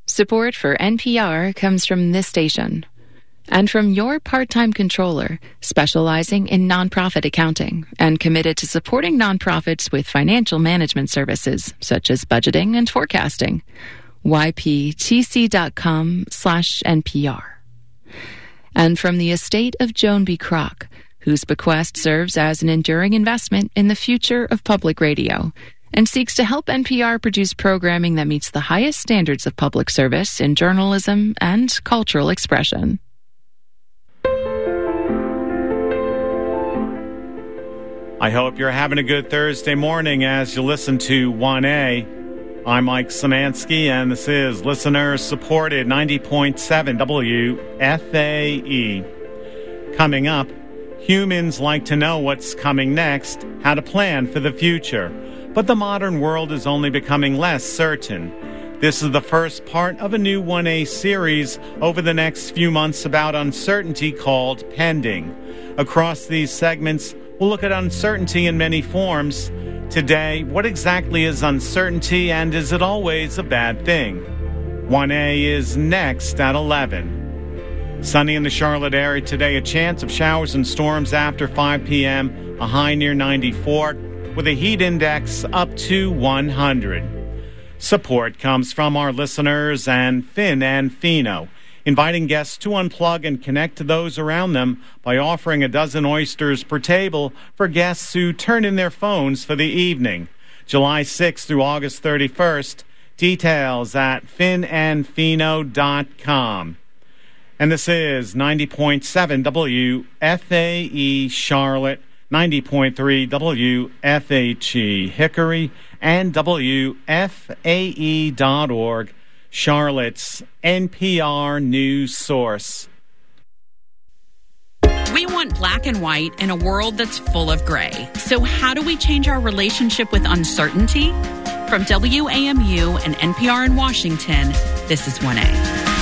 Support for NPR comes from this station and from your part-time controller specializing in nonprofit accounting and committed to supporting nonprofits with financial management services such as budgeting and forecasting. yptc.com/NPR. And from the estate of Joan B. Kroc, whose bequest serves as an enduring investment in the future of public radio and seeks to help NPR produce programming that meets the highest standards of public service in journalism and cultural expression. I hope you're having a good Thursday morning as you listen to 1A. I'm Mike Szymanski, and this is listener-supported 90.7 WFAE. Coming up, humans like to know what's coming next, how to plan for the future. But the modern world is only becoming less certain. This is the first part of a new 1A series over the next few months about uncertainty called Pending. Across these segments, we'll look at uncertainty in many forms. Today, what exactly is uncertainty, and is it always a bad thing? 1A is next at 11. Sunny in the Charlotte area today, a chance of showers and storms after 5 p.m., a high near 94, with a heat index up to 100. Support comes from our listeners and Finn and Fino, inviting guests to unplug and connect to those around them by offering a dozen oysters per table for guests who turn in their phones for the evening. July 6th through August 31st. Details at finnandfino.com. And this is 90.7 WFAE Charlotte, 90.3 WFHE Hickory, and WFAE.org. Charlotte's NPR news source. We want black and white in a world that's full of gray. So how do we change our relationship with uncertainty? From WAMU and NPR in Washington, this is 1A.